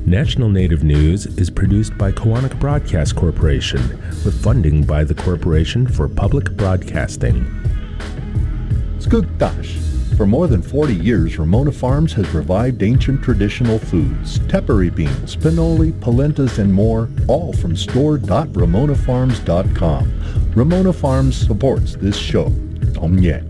National Native News is produced by Koahnic Broadcast Corporation with funding by the Corporation for Public Broadcasting. Skugtash. For more than 40 years, Ramona Farms has revived ancient traditional foods, tepary beans, pinoli, polentas, and more, all from store.ramonafarms.com. Ramona Farms supports this show. Omye.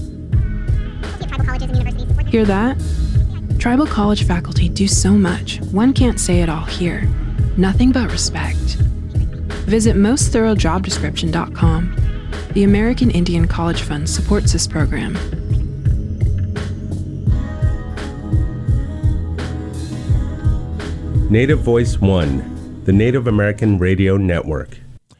Hear that? Tribal college faculty do so much, one can't say it all here. Nothing but respect. Visit mostthoroughjobdescription.com. The American Indian College Fund supports this program. Native Voice One, the Native American Radio Network.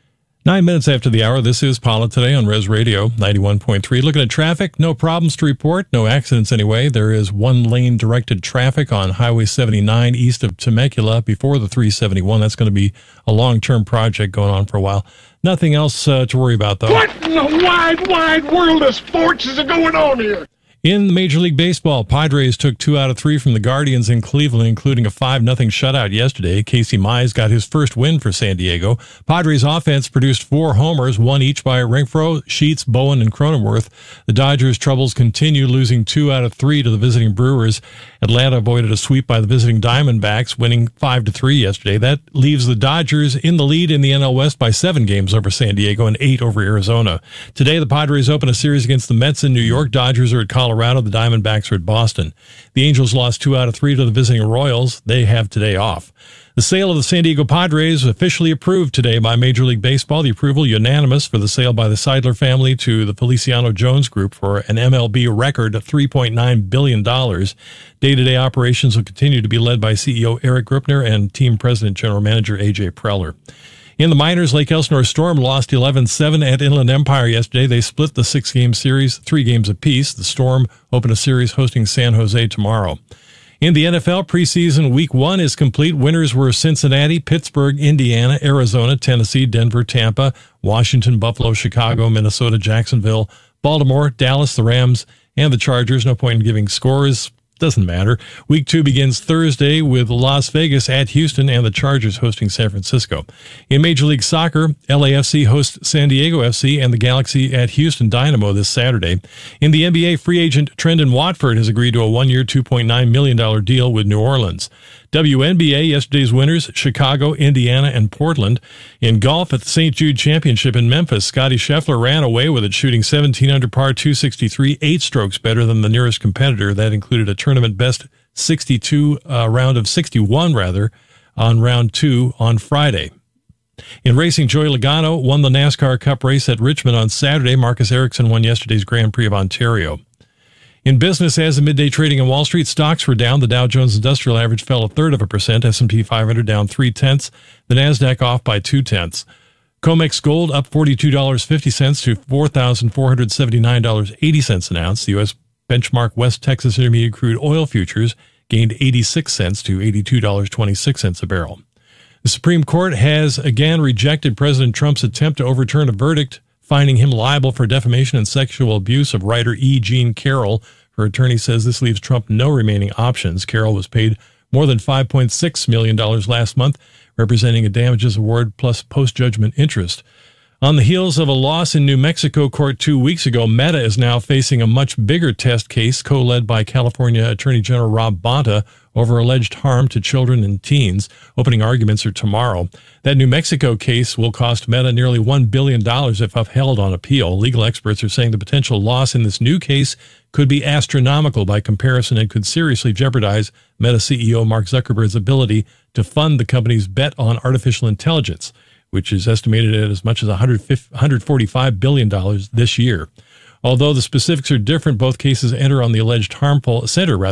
9 minutes after the hour, this is Paula Today on Res Radio 91.3. Looking at traffic, no problems to report, no accidents anyway. There is one-lane directed traffic on Highway 79 east of Temecula before the 371. That's going to be a long-term project going on for a while. Nothing else to worry about, though. What in the wide world of sports is going on here? In Major League Baseball, Padres took 2 out of 3 from the Guardians in Cleveland, including a 5-0 shutout yesterday. Casey Mize got his first win for San Diego. Padres offense produced 4 homers, 1 each by Renfroe, Sheets, Bowen, and Cronenworth. The Dodgers' troubles continue, losing 2 out of 3 to the visiting Brewers. Atlanta avoided a sweep by the visiting Diamondbacks, winning 5-3 yesterday. That leaves the Dodgers in the lead in the NL West by 7 games over San Diego and 8 over Arizona. Today, the Padres open a series against the Mets in New York. Dodgers are at Colorado. The Diamondbacks are at Boston. The Angels lost 2 out of 3 to the visiting Royals. They have today off. The sale of the San Diego Padres officially approved today by Major League Baseball. The approval unanimous for the sale by the Seidler family to the Feliciano Jones Group for an MLB record of $3.9 billion. Day-to-day operations will continue to be led by CEO Eric Grupner and team president general manager A.J. Preller. In the minors, Lake Elsinore Storm lost 11-7 at Inland Empire yesterday. They split the 6-game series, 3 games apiece. The Storm open a series hosting San Jose tomorrow. In the NFL, preseason Week 1 is complete. Winners were Cincinnati, Pittsburgh, Indiana, Arizona, Tennessee, Denver, Tampa, Washington, Buffalo, Chicago, Minnesota, Jacksonville, Baltimore, Dallas, the Rams, and the Chargers. No point in giving scores. Doesn't matter. Week 2 begins Thursday with Las Vegas at Houston and the Chargers hosting San Francisco. In Major League Soccer, LAFC hosts San Diego FC and the Galaxy at Houston Dynamo this Saturday. In the NBA, free agent Trendon Watford has agreed to a 1-year, $2.9 million deal with New Orleans. WNBA, yesterday's winners, Chicago, Indiana, and Portland. In golf at the St. Jude Championship in Memphis, Scottie Scheffler ran away with it, shooting 17 under par 263, 8 strokes better than the nearest competitor. That included a tournament best 61 on round 2 on Friday. In racing, Joey Logano won the NASCAR Cup race at Richmond on Saturday. Marcus Ericsson won yesterday's Grand Prix of Ontario. In business, as of midday trading on Wall Street, stocks were down. The Dow Jones Industrial Average fell 0.33%, S&P 500 down 0.3%, the NASDAQ off by 0.2%. COMEX Gold up $42.50 to $4,479.80 an ounce. The U.S. benchmark West Texas Intermediate crude oil futures gained 86 cents to $82.26 a barrel. The Supreme Court has again rejected President Trump's attempt to overturn a verdict finding him liable for defamation and sexual abuse of writer E. Jean Carroll. Her attorney says this leaves Trump no remaining options. Carroll was paid more than $5.6 million last month, representing a damages award plus post-judgment interest. On the heels of a loss in New Mexico court 2 weeks ago, Meta is now facing a much bigger test case co-led by California Attorney General Rob Bonta over alleged harm to children and teens. Opening arguments are tomorrow. That New Mexico case will cost Meta nearly $1 billion if upheld on appeal. Legal experts are saying the potential loss in this new case could be astronomical by comparison and could seriously jeopardize Meta CEO Mark Zuckerberg's ability to fund the company's bet on artificial intelligence, which is estimated at as much as $145 billion this year. Although the specifics are different, both cases center on the alleged harmful design of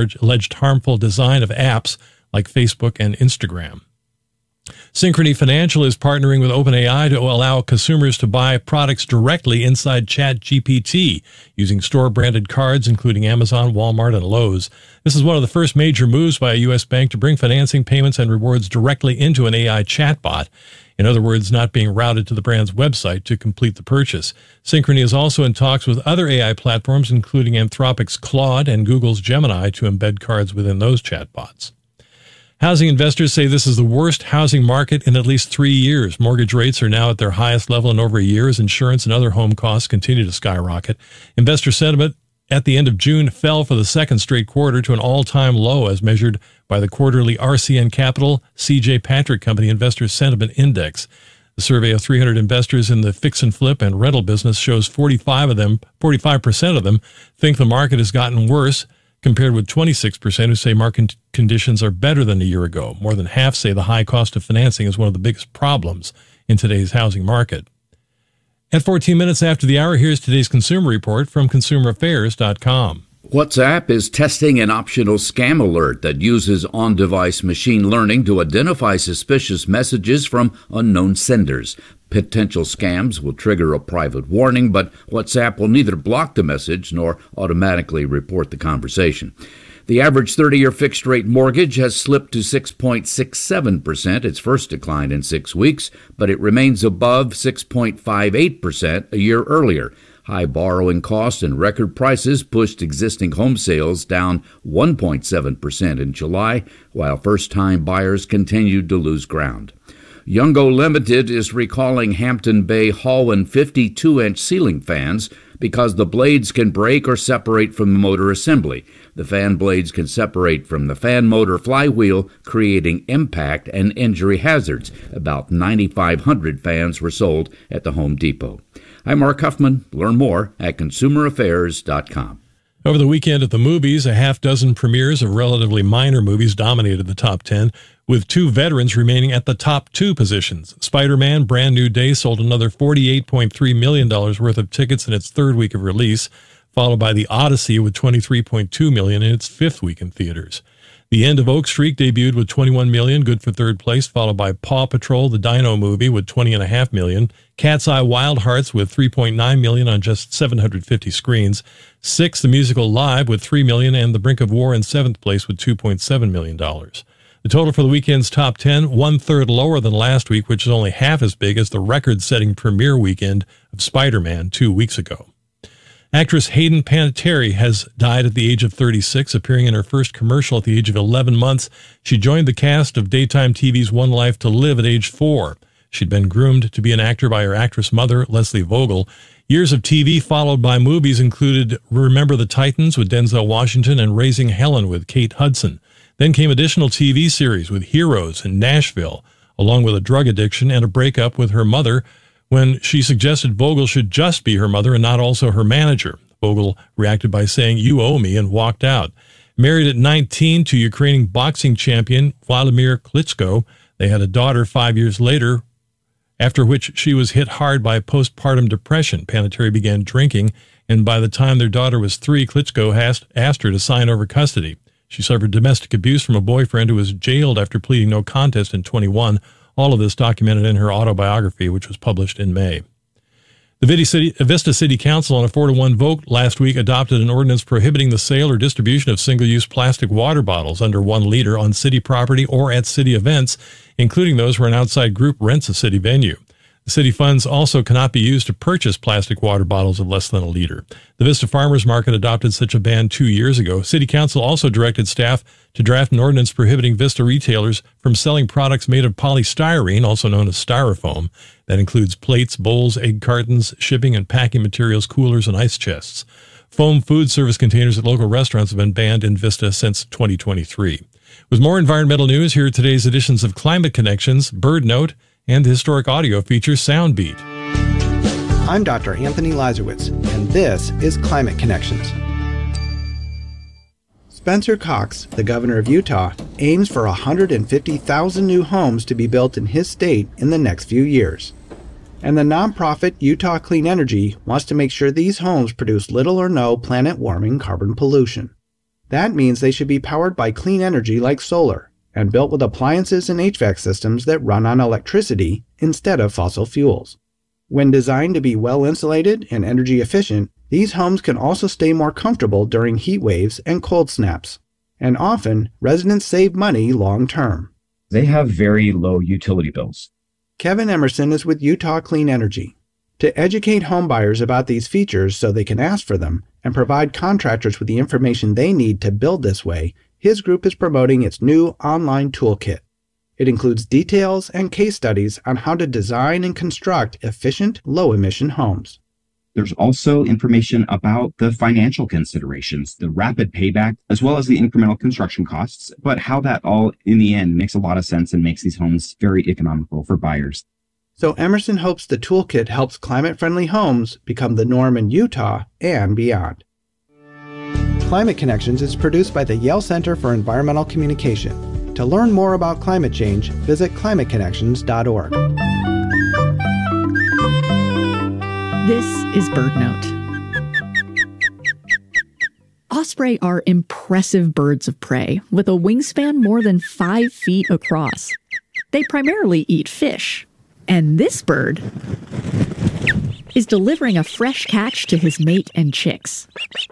apps like Facebook and Instagram. Synchrony Financial is partnering with OpenAI to allow consumers to buy products directly inside ChatGPT using store-branded cards, including Amazon, Walmart, and Lowe's. This is one of the first major moves by a U.S. bank to bring financing, payments, and rewards directly into an AI chatbot. In other words, not being routed to the brand's website to complete the purchase. Synchrony is also in talks with other AI platforms, including Anthropic's Claude and Google's Gemini, to embed cards within those chatbots. Housing investors say this is the worst housing market in at least 3 years. Mortgage rates are now at their highest level in over a year as insurance and other home costs continue to skyrocket. Investor sentiment at the end of June fell for the second straight quarter to an all-time low as measured by the quarterly RCN Capital C.J. Patrick Company Investor Sentiment Index. The survey of 300 investors in the fix and flip and rental business shows 45% of them think the market has gotten worse, compared with 26% who say market conditions are better than a year ago. More than half say the high cost of financing is one of the biggest problems in today's housing market. At 14 minutes after the hour, here's today's consumer report from ConsumerAffairs.com. WhatsApp is testing an optional scam alert that uses on-device machine learning to identify suspicious messages from unknown senders. Potential scams will trigger a private warning, but WhatsApp will neither block the message nor automatically report the conversation. The average 30-year fixed-rate mortgage has slipped to 6.67%, its first decline in 6 weeks, but it remains above 6.58% a year earlier. High borrowing costs and record prices pushed existing home sales down 1.7% in July, while first-time buyers continued to lose ground. Youngo Limited is recalling Hampton Bay Hallwin 52-inch ceiling fans because the blades can break or separate from the motor assembly. The fan blades can separate from the fan motor flywheel, creating impact and injury hazards. About 9,500 fans were sold at the Home Depot. I'm Mark Huffman. Learn more at ConsumerAffairs.com. Over the weekend at the movies, a half dozen premieres of relatively minor movies dominated the top 10, with 2 veterans remaining at the top 2 positions. Spider-Man: Brand New Day sold another $48.3 million worth of tickets in its third week of release, followed by The Odyssey with $23.2 million in its fifth week in theaters. The End of Oak Street debuted with $21 million, good for third place, followed by Paw Patrol: The Dino Movie with $20.5 million, Cat's Eye: Wild Hearts with $3.9 million on just 750 screens, Six, the Musical: Live with $3 million, and The Brink of War in seventh place with $2.7 million. The total for the weekend's top 10, one-third lower than last week, which is only half as big as the record-setting premiere weekend of Spider-Man 2 weeks ago. Actress Hayden Panettiere has died at the age of 36, appearing in her first commercial at the age of 11 months. She joined the cast of daytime TV's One Life to Live at age 4. She'd been groomed to be an actor by her actress mother, Leslie Vogel. Years of TV followed by movies included Remember the Titans with Denzel Washington and Raising Helen with Kate Hudson. Then came additional TV series with Heroes and Nashville, along with a drug addiction and a breakup with her mother when she suggested Vogel should just be her mother and not also her manager. Vogel reacted by saying, "You owe me," and walked out. Married at 19 to Ukrainian boxing champion Vladimir Klitschko, they had a daughter 5 years later, after which she was hit hard by postpartum depression. Panettiere began drinking, and by the time their daughter was 3, Klitschko asked her to sign over custody. She suffered domestic abuse from a boyfriend who was jailed after pleading no contest in 21. All of this documented in her autobiography, which was published in May. The Vista City Council, on a 4-1 vote last week, adopted an ordinance prohibiting the sale or distribution of single-use plastic water bottles under 1 liter on city property or at city events, including those where an outside group rents a city venue. The city funds also cannot be used to purchase plastic water bottles of less than a liter. The Vista Farmers Market adopted such a ban 2 years ago. City Council also directed staff to draft an ordinance prohibiting Vista retailers from selling products made of polystyrene, also known as styrofoam. That includes plates, bowls, egg cartons, shipping and packing materials, coolers, and ice chests. Foam food service containers at local restaurants have been banned in Vista since 2023. With more environmental news, here are today's editions of Climate Connections, Bird Note, and the historic audio feature Soundbeat. I'm Dr. Anthony Lazarowitz, and this is Climate Connections. Spencer Cox, the governor of Utah, aims for 150,000 new homes to be built in his state in the next few years. And the nonprofit Utah Clean Energy wants to make sure these homes produce little or no planet-warming carbon pollution. That means they should be powered by clean energy like solar, and built with appliances and HVAC systems that run on electricity instead of fossil fuels. When designed to be well insulated and energy efficient, these homes can also stay more comfortable during heat waves and cold snaps. And often, residents save money long term. They have very low utility bills. Kevin Emerson is with Utah Clean Energy. To educate homebuyers about these features so they can ask for them and provide contractors with the information they need to build this way, his group is promoting its new online toolkit. It includes details and case studies on how to design and construct efficient, low-emission homes. There's also information about the financial considerations, the rapid payback, as well as the incremental construction costs, but how that all, in the end, makes a lot of sense and makes these homes very economical for buyers. So Emerson hopes the toolkit helps climate-friendly homes become the norm in Utah and beyond. Climate Connections is produced by the Yale Center for Environmental Communication. To learn more about climate change, visit climateconnections.org. This is BirdNote. Osprey are impressive birds of prey with a wingspan more than 5 feet across. They primarily eat fish, and this bird is delivering a fresh catch to his mate and chicks.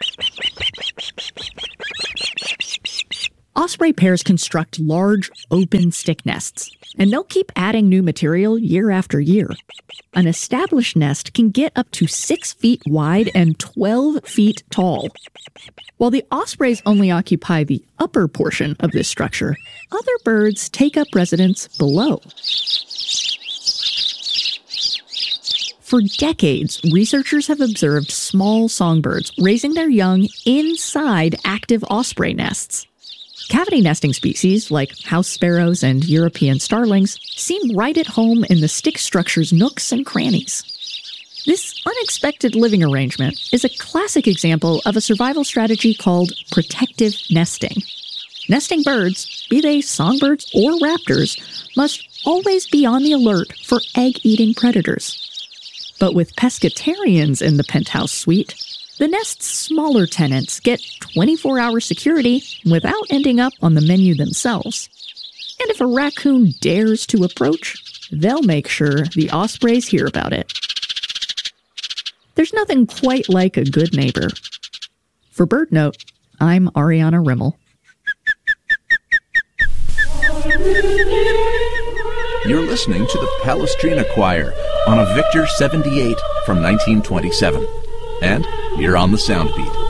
Osprey pairs construct large, open stick nests, and they'll keep adding new material year after year. An established nest can get up to 6 feet wide and 12 feet tall. While the ospreys only occupy the upper portion of this structure, other birds take up residence below. For decades, researchers have observed small songbirds raising their young inside active osprey nests. Cavity nesting species like house sparrows and European starlings seem right at home in the stick structure's nooks and crannies. This unexpected living arrangement is a classic example of a survival strategy called protective nesting. Nesting birds, be they songbirds or raptors, must always be on the alert for egg-eating predators. But with pescatarians in the penthouse suite, the nest's smaller tenants get 24-hour security without ending up on the menu themselves. And if a raccoon dares to approach, they'll make sure the ospreys hear about it. There's nothing quite like a good neighbor. For BirdNote, I'm Ariana Rimmel. You're listening to the Palestrina Choir on a Victor 78 from 1927. And you're on the Sound Beat.